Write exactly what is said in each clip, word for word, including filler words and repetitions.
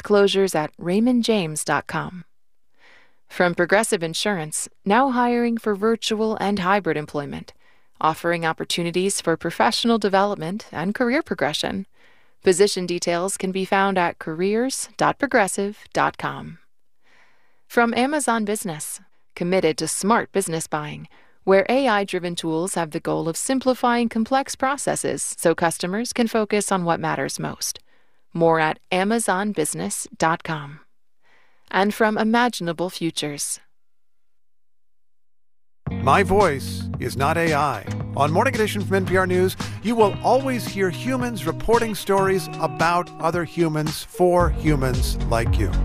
Disclosures at raymond james dot com. From Progressive Insurance, now hiring for virtual and hybrid employment, offering opportunities for professional development and career progression. Position details can be found at careers dot progressive dot com. From Amazon Business, committed to smart business buying, where A I-driven tools have the goal of simplifying complex processes so customers can focus on what matters most. More at amazon business dot com. And from Imaginable Futures. My voice is not A I. On Morning Edition from N P R News, you will always hear humans reporting stories about other humans for humans like you.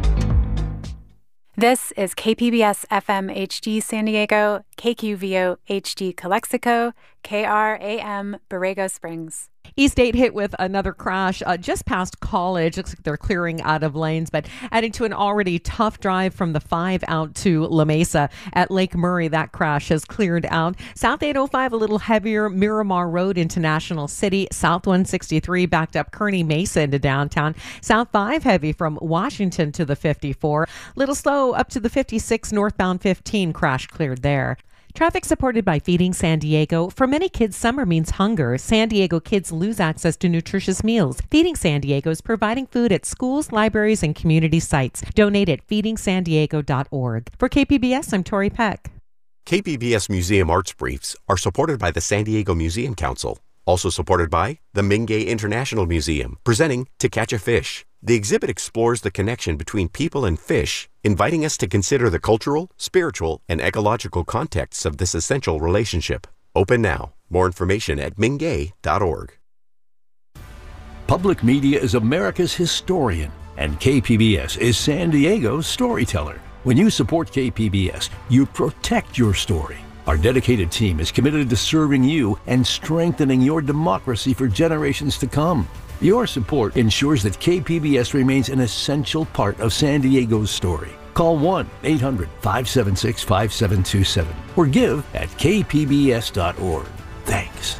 This is K P B S F M H D San Diego, K Q V O H D Calexico, K R A M Borrego Springs. East eight hit with another crash uh, just past College. Looks like they're clearing out of lanes, but adding to an already tough drive from the five out to La Mesa. At Lake Murray, that crash has cleared out. South eight oh five, a little heavier, Miramar Road into National City. South one sixty-three backed up Kearny Mesa into downtown. South five heavy from Washington to the fifty-four. Little slow up to the fifty-six, northbound fifteen, crash cleared there. Traffic supported by Feeding San Diego. For many kids, summer means hunger. San Diego kids lose access to nutritious meals. Feeding San Diego is providing food at schools, libraries, and community sites. Donate at feeding san diego dot org. For K P B S, I'm Tori Peck. K P B S Museum Arts Briefs are supported by the San Diego Museum Council. Also supported by the Mingay International Museum, presenting To Catch a Fish. The exhibit explores the connection between people and fish, inviting us to consider the cultural, spiritual, and ecological contexts of this essential relationship. Open now. More information at mingay dot org. Public media is America's historian, and K P B S is San Diego's storyteller. When you support K P B S, you protect your story. Our dedicated team is committed to serving you and strengthening your democracy for generations to come. Your support ensures that K P B S remains an essential part of San Diego's story. Call one eight hundred five seven six five seven two seven or give at k p b s dot org. Thanks.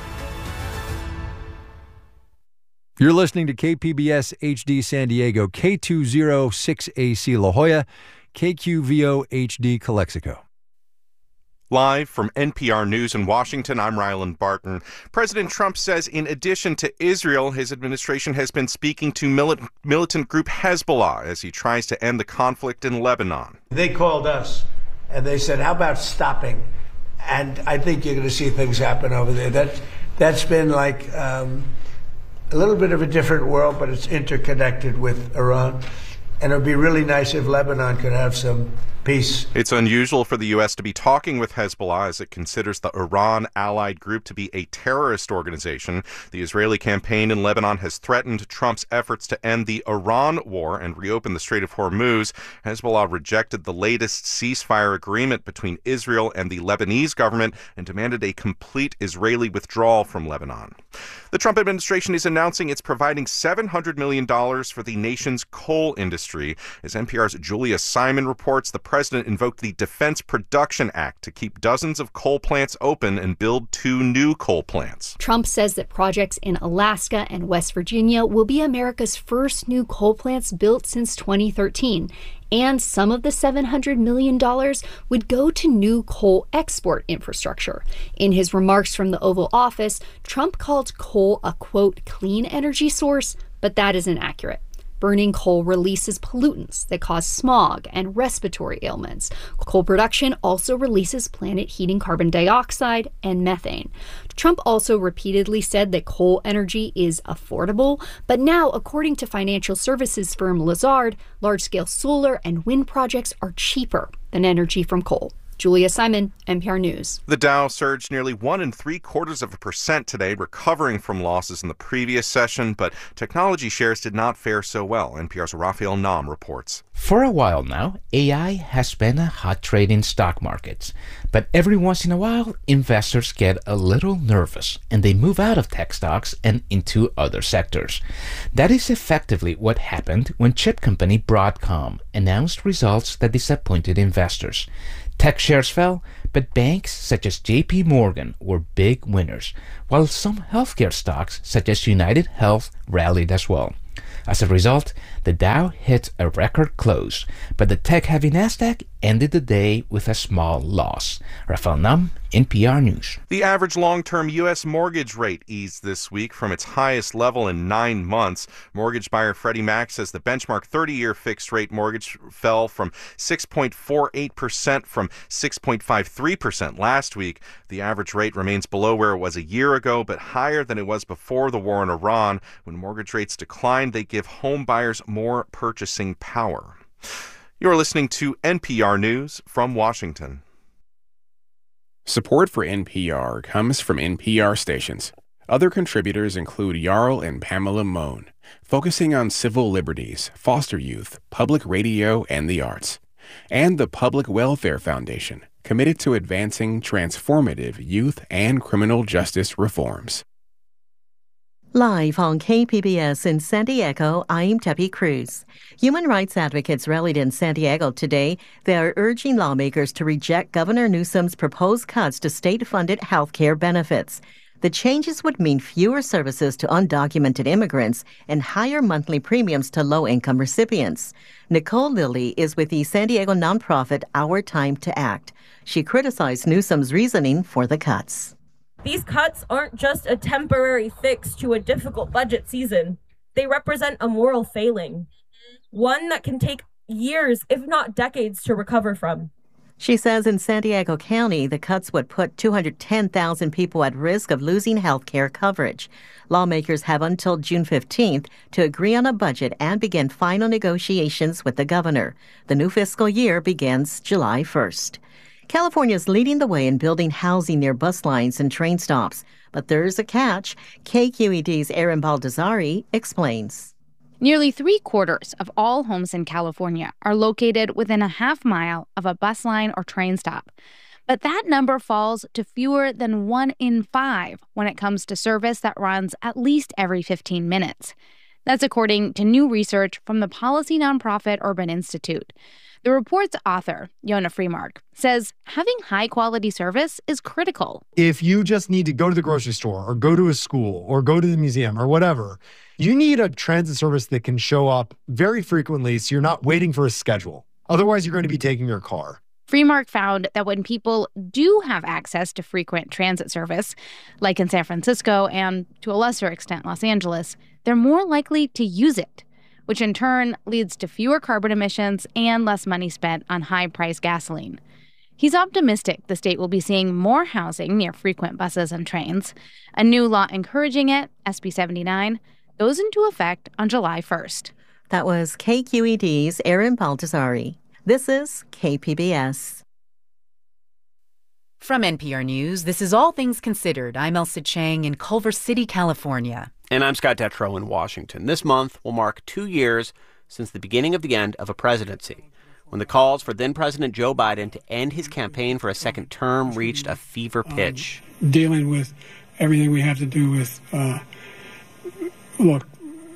You're listening to K P B S H D San Diego, K two oh six A C La Jolla, K Q V O H D Calexico. Live from N P R News in Washington, I'm Ryland Barton. President Trump says in addition to Israel, his administration has been speaking to milit- militant group Hezbollah as he tries to end the conflict in Lebanon. They called us and they said, how about stopping? And I think you're going to see things happen over there. That, that's been like um, a little bit of a different world, but it's interconnected with Iran. And it would be really nice if Lebanon could have some peace. It's unusual for the U S to be talking with Hezbollah as it considers the Iran-allied group to be a terrorist organization. The Israeli campaign in Lebanon has threatened Trump's efforts to end the Iran war and reopen the Strait of Hormuz. Hezbollah rejected the latest ceasefire agreement between Israel and the Lebanese government and demanded a complete Israeli withdrawal from Lebanon. The Trump administration is announcing it's providing seven hundred million dollars for the nation's coal industry. As N P R's Julia Simon reports, the president invoked the Defense Production Act to keep dozens of coal plants open and build two new coal plants. Trump says that projects in Alaska and West Virginia will be America's first new coal plants built since twenty thirteen. And some of the seven hundred million dollars would go to new coal export infrastructure. In his remarks from the Oval Office, Trump called coal a, quote, clean energy source, but that isn't accurate. Burning coal releases pollutants that cause smog and respiratory ailments. Coal production also releases planet-heating carbon dioxide and methane. Trump also repeatedly said that coal energy is affordable, but now, according to financial services firm Lazard, large-scale solar and wind projects are cheaper than energy from coal. Julia Simon, N P R News. The Dow surged nearly one and three quarters of a percent today, recovering from losses in the previous session, but technology shares did not fare so well. N P R's Raphael Nam reports. For a while now, A I has been a hot trade in stock markets. But every once in a while, investors get a little nervous and they move out of tech stocks and into other sectors. That is effectively what happened when chip company Broadcom announced results that disappointed investors. Tech shares fell, but banks such as J P Morgan were big winners, while some healthcare stocks such as United Health rallied as well. As a result, the Dow hit a record close, but the tech-heavy Nasdaq ended the day with a small loss. Rafael Nam, N P R News. The average long-term U S mortgage rate eased this week from its highest level in nine months. Mortgage buyer Freddie Mac says the benchmark thirty-year fixed-rate mortgage fell from six point four eight percent from six point five three percent last week. The average rate remains below where it was a year ago, but higher than it was before the war in Iran. When mortgage rates decline, they give home buyers more purchasing power. You're listening to N P R News from Washington. Support for N P R comes from N P R stations. Other contributors include Jarl and Pamela Mohn, focusing on civil liberties, foster youth, public radio, and the arts. And the Public Welfare Foundation, committed to advancing transformative youth and criminal justice reforms. Live on K P B S in San Diego, I'm Debbie Cruz. Human rights advocates rallied in San Diego today. They are urging lawmakers to reject Governor Newsom's proposed cuts to state-funded health care benefits. The changes would mean fewer services to undocumented immigrants and higher monthly premiums to low-income recipients. Nicole Lilly is with the San Diego nonprofit Our Time to Act. She criticized Newsom's reasoning for the cuts. These cuts aren't just a temporary fix to a difficult budget season. They represent a moral failing, one that can take years, if not decades, to recover from. She says in San Diego County, the cuts would put two hundred ten thousand people at risk of losing health care coverage. Lawmakers have until June fifteenth to agree on a budget and begin final negotiations with the governor. The new fiscal year begins July first. California is leading the way in building housing near bus lines and train stops. But there's a catch. K Q E D's Erin Baldassari explains. Nearly three quarters of all homes in California are located within a half mile of a bus line or train stop. But that number falls to fewer than one in five when it comes to service that runs at least every fifteen minutes. That's according to new research from the policy nonprofit Urban Institute. The report's author, Yona Freemark, says having high-quality service is critical. If you just need to go to the grocery store or go to a school or go to the museum or whatever, you need a transit service that can show up very frequently so you're not waiting for a schedule. Otherwise, you're going to be taking your car. Freemark found that when people do have access to frequent transit service, like in San Francisco and, to a lesser extent, Los Angeles, they're more likely to use it, which in turn leads to fewer carbon emissions and less money spent on high-priced gasoline. He's optimistic the state will be seeing more housing near frequent buses and trains. A new law encouraging it, S B seventy-nine, goes into effect on July first. That was K Q E D's Erin Baldassari. This is K P B S. From N P R News, this is All Things Considered. I'm Elsa Chang in Culver City, California. And I'm Scott Detrow in Washington. This month will mark two years since the beginning of the end of a presidency, when the calls for then-President Joe Biden to end his campaign for a second term reached a fever pitch. Um, dealing with everything we have to do with, uh, look,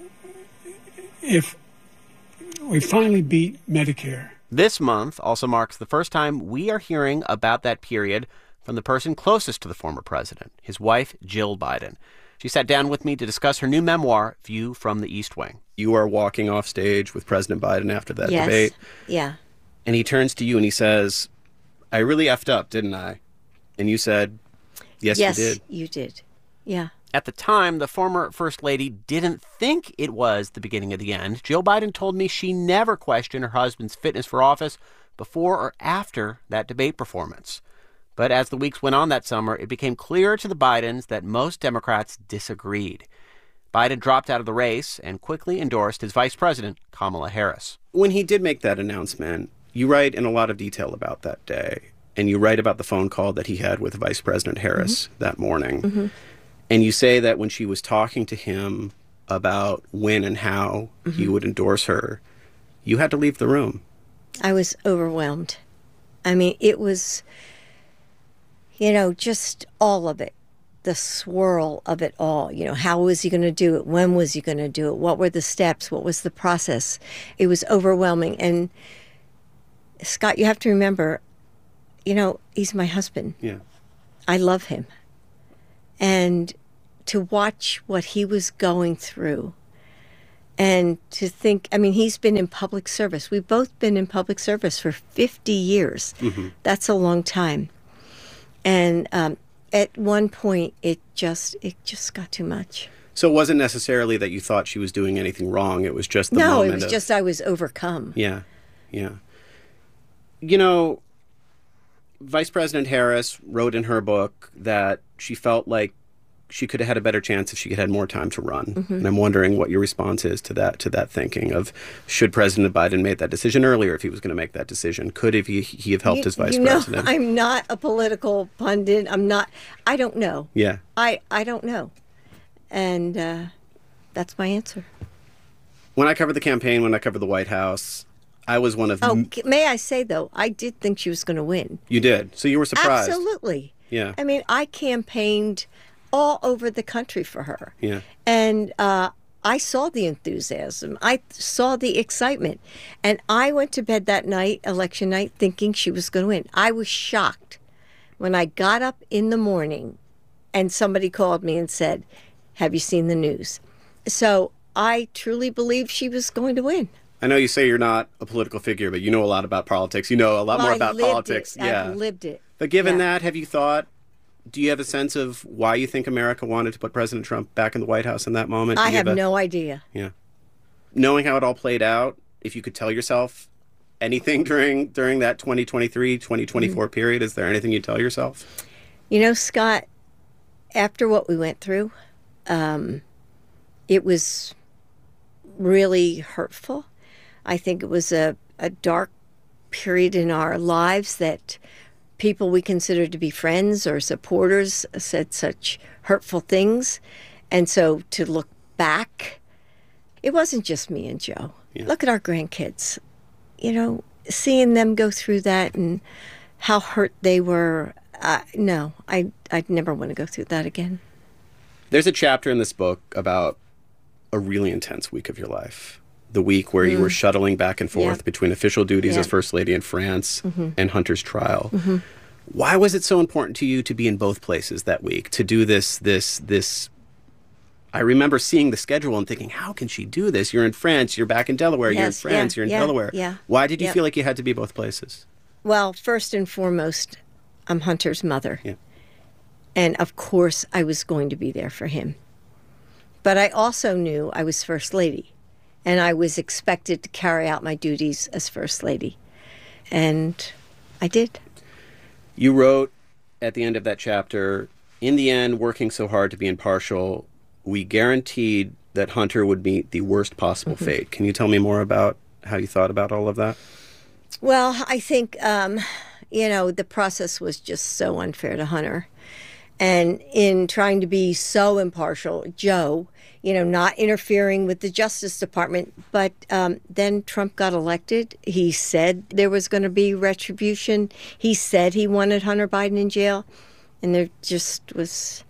if we finally beat Medicare. This month also marks the first time we are hearing about that period from the person closest to the former president, his wife, Jill Biden. She sat down with me to discuss her new memoir, View from the East Wing. You are walking off stage with President Biden after that yes. debate. Yeah. And he turns to you and he says, I really effed up, didn't I? And you said, yes, yes you did. Yes, you did. Yeah. At the time, the former First Lady didn't think it was the beginning of the end. Jill Biden told me she never questioned her husband's fitness for office before or after that debate performance. But as the weeks went on that summer, it became clear to the Bidens that most Democrats disagreed. Biden dropped out of the race and quickly endorsed his vice president, Kamala Harris. When he did make that announcement, you write in a lot of detail about that day, and you write about the phone call that he had with Vice President Harris mm-hmm. that morning. Mm-hmm. And you say that when she was talking to him about when and how mm-hmm. he would endorse her, you had to leave the room. I was overwhelmed. I mean, it was, you know, just all of it, the swirl of it all. You know, how was he going to do it? When was he going to do it? What were the steps? What was the process? It was overwhelming. And Scott, you have to remember, you know, he's my husband. Yeah. I love him. And to watch what he was going through And to think, I mean, he's been in public service. We've both been in public service for fifty years. Mm-hmm. That's a long time. And um, at one point, it just it just got too much. So it wasn't necessarily that you thought she was doing anything wrong. It was just the no, moment it was of, just I was overcome. Yeah, yeah. You know, Vice President Harris wrote in her book that she felt like she could have had a better chance if she had had more time to run. Mm-hmm. And I'm wondering what your response is to that to that thinking of, should President Biden made that decision earlier if he was going to make that decision? Could have he, he have helped you, as vice you know, president? I'm not a political pundit. I'm not. I don't know. Yeah. I, I don't know. And uh, that's my answer. When I covered the campaign, when I covered the White House, I was one of... Oh, m- may I say, though, I did think she was going to win. You did. So you were surprised. Absolutely. Yeah. I mean, I campaigned all over the country for her. Yeah. And uh, I saw the enthusiasm. I saw the excitement. And I went to bed that night, election night, thinking she was going to win. I was shocked when I got up in the morning and somebody called me and said, have you seen the news? So I truly believed she was going to win. I know you say you're not a political figure, but you know a lot about politics. You know a lot Well, more I about lived politics. it. Yeah. I've lived it. But given Yeah. that, have you thought, do you have a sense of why you think America wanted to put President Trump back in the White House in that moment? I Do you have a- no idea. Yeah. Knowing how it all played out, if you could tell yourself anything during during that twenty twenty-three, twenty twenty-four Mm-hmm. period, is there anything you'd tell yourself? You know, Scott, after what we went through, um, it was really hurtful. I think it was a, a dark period in our lives that people we considered to be friends or supporters said such hurtful things. And so to look back, it wasn't just me and Joe. Yeah. Look at our grandkids. You know, seeing them go through that and how hurt they were. Uh, no, I, I'd never want to go through that again. There's a chapter in this book about a really intense week of your life. The week where you Mm. were shuttling back and forth Yeah. between official duties Yeah. as First Lady in France Mhm. and Hunter's trial. Mhm. Why was it so important to you to be in both places that week, to do this, this, this? I remember seeing the schedule and thinking, how can she do this? You're in France, you're back in Delaware, you're in Yes, France, yeah, you're in yeah, Delaware. yeah. Why did you Yep. feel like you had to be both places? Well, first and foremost, I'm Hunter's mother. Yeah. And of course, I was going to be there for him. But I also knew I was First Lady, and I was expected to carry out my duties as First Lady. And I did. You wrote at the end of that chapter, in the end, working so hard to be impartial, we guaranteed that Hunter would meet the worst possible Mhm. fate. Can you tell me more about how you thought about all of that? Well, I think, um, you know, the process was just so unfair to Hunter. And in trying to be so impartial, Joe, you know, not interfering with the Justice Department, but um, then Trump got elected. He said there was going to be retribution. He said he wanted Hunter Biden in jail. And there just was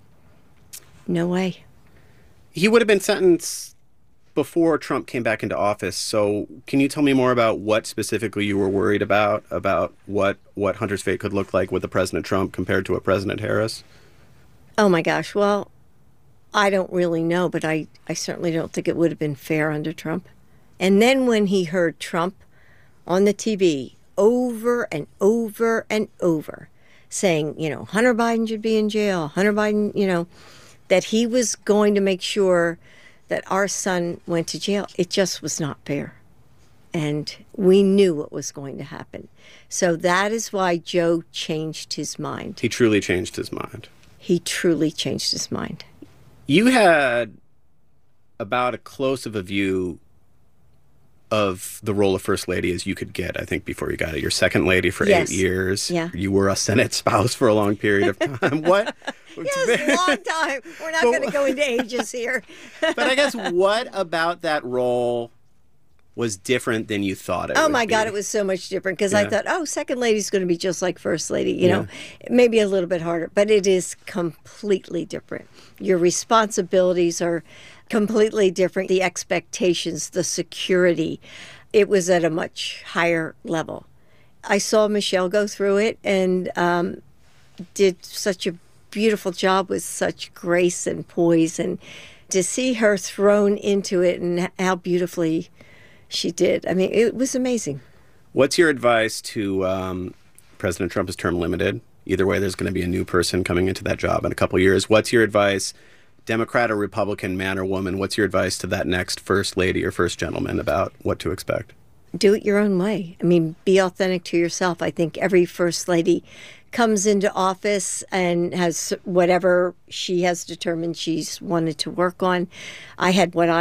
no way. He would have been sentenced before Trump came back into office. So can you tell me more about what specifically you were worried about, about what, what Hunter's fate could look like with a President Trump compared to a President Harris? Oh, my gosh. Well, I don't really know, but I, I certainly don't think it would have been fair under Trump. And then when he heard Trump on the T V over and over and over saying, you know, Hunter Biden should be in jail, Hunter Biden, you know, that he was going to make sure that our son went to jail, it just was not fair. And we knew what was going to happen. So that is why Joe changed his mind. He truly changed his mind. He truly changed his mind. You had about as close of a view of the role of First Lady as you could get, I think, before you got it. You're Second Lady for Yes. eight years. Yeah. You were a Senate spouse for a long period of time. What? Yes, long time. We're not But- going to go into ages here. But I guess what about that role was different than you thought it Oh would my be? God, it was so much different because I Yeah. thought, oh, Second Lady's going to be just like First Lady, you know, maybe a little bit harder, but it is completely different. Your responsibilities are completely different. The expectations, the security, it was at a much higher level. I saw Michelle go through it and um, did such a beautiful job with such grace and poise, and to see her thrown into it and how beautifully she did. I mean, it was amazing. What's your advice to um, President Trump is term limited? Either way, there's going to be a new person coming into that job in a couple of years. What's your advice, Democrat or Republican, man or woman? What's your advice to that next first lady or first gentleman about what to expect? Do it your own way. I mean, be authentic to yourself. I think every first lady comes into office and has whatever she has determined she's wanted to work on. I had what I